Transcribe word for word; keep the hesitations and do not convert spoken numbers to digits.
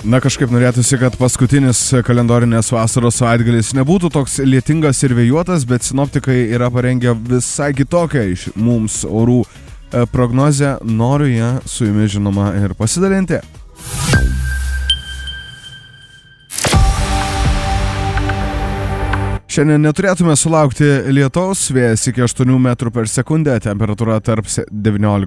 Na, kažkaip norėtųsi, kad paskutinis kalendorinės vasaros savaitgalis nebūtų toks lietingas ir vėjuotas, bet sinoptikai yra parengę visai kitokią iš mums orų prognozę. Noriu ją su jumis, žinoma, ir pasidalinti. Šiandien neturėtume sulaukti lietaus, vėjas iki aštuonių metrų per sekundę, temperatūra tarp devyniolikos